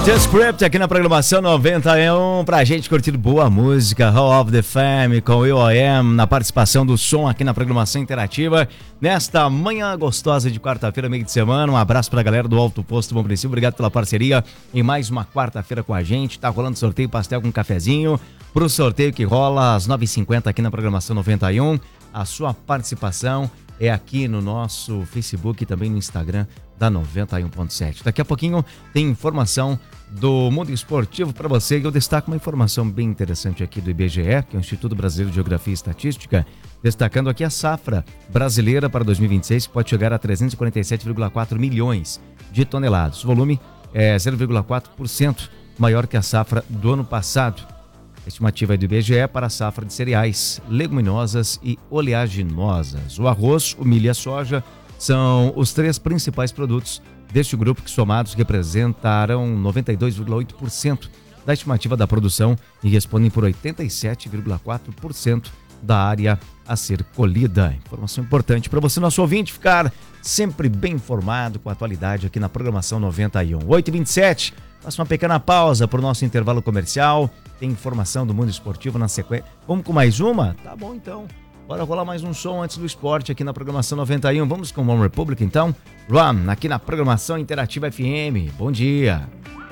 The Script aqui na programação 91 pra gente curtir boa música. Hall of the Fame com will.i.am na participação do som aqui na programação interativa nesta manhã gostosa de quarta-feira, meio de semana. Um abraço pra galera do Alto Posto Bom Princípio, obrigado pela parceria em mais uma quarta-feira com a gente. Tá rolando sorteio pastel com cafezinho pro sorteio que rola às 9h50 aqui na programação 91. A sua participação é aqui no nosso Facebook e também no Instagram da 91.7. Daqui a pouquinho tem informação do mundo esportivo para você e eu destaco uma informação bem interessante aqui do IBGE, que é o Instituto Brasileiro de Geografia e Estatística, destacando aqui a safra brasileira para 2026, que pode chegar a 347,4 milhões de toneladas. O volume é 0,4% maior que a safra do ano passado. A estimativa é do IBGE para a safra de cereais, leguminosas e oleaginosas. O arroz, o milho e a soja são os três principais produtos deste grupo que somados representaram 92,8% da estimativa da produção e respondem por 87,4% da área a ser colhida. Informação importante para você, nosso ouvinte, ficar sempre bem informado com a atualidade aqui na programação 91. 8h27, faça uma pequena pausa para o nosso intervalo comercial. Tem informação do mundo esportivo na sequência. Vamos com mais uma? Tá bom então. Bora rolar mais um som antes do esporte aqui na programação 91. Vamos com One Republic então? Run, aqui na programação Interativa FM. Bom dia.